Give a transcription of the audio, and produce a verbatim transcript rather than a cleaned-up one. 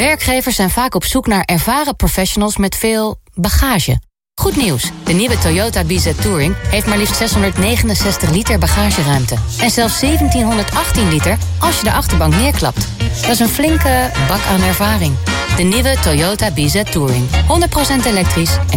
Werkgevers zijn vaak op zoek naar ervaren professionals met veel bagage. Goed nieuws, de nieuwe Toyota B Z Touring heeft maar liefst zeshonderdnegenenzestig liter bagageruimte. En zelfs zeventienhonderdachttien liter als je de achterbank neerklapt. Dat is een flinke bak aan ervaring. De nieuwe Toyota B Z Touring. honderd procent elektrisch en